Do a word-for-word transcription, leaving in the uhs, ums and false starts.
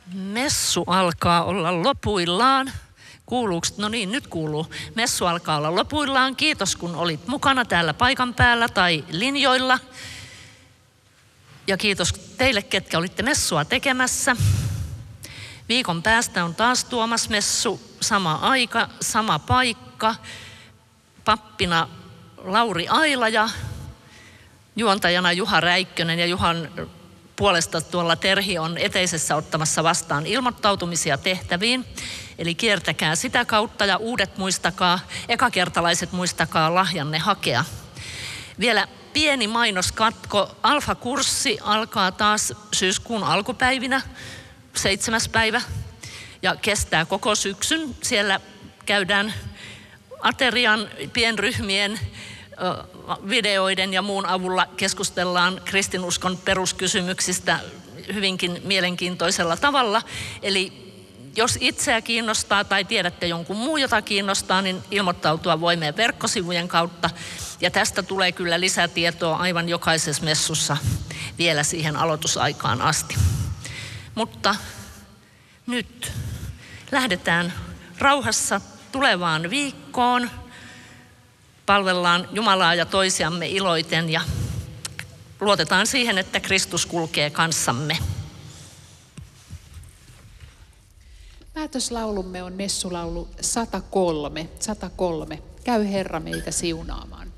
Messu alkaa olla lopuillaan. Kuuluuks? No niin, nyt kuuluu. Messu alkaa olla lopuillaan. Kiitos, kun olit mukana täällä paikan päällä tai linjoilla. Ja kiitos teille, ketkä olitte messua tekemässä. Viikon päästä on taas Tuomas messu. Sama aika, sama paikka. Pappina Lauri Aila ja juontajana Juha Räikkönen, ja Juhan puolesta tuolla Terhi on eteisessä ottamassa vastaan ilmoittautumisia tehtäviin. Eli kiertäkää sitä kautta ja uudet muistakaa, ekakertalaiset muistakaa lahjanne hakea. Vielä pieni mainoskatko. Alfa-kurssi alkaa taas syyskuun alkupäivinä, seitsemäs päivä, ja kestää koko syksyn. Siellä käydään aterian, pienryhmien, videoiden ja muun avulla keskustellaan kristinuskon peruskysymyksistä hyvinkin mielenkiintoisella tavalla. Eli jos itseä kiinnostaa tai tiedätte jonkun muu, jota kiinnostaa, niin ilmoittautua voi meidän verkkosivujen kautta. Ja tästä tulee kyllä lisätietoa aivan jokaisessa messussa vielä siihen aloitusaikaan asti. Mutta nyt lähdetään rauhassa tulevaan viikkoon. Palvellaan Jumalaa ja toisiamme iloiten ja luotetaan siihen, että Kristus kulkee kanssamme. Päätöslaulumme on messulaulu sata kolme. sata kolme. Käy Herra meitä siunaamaan.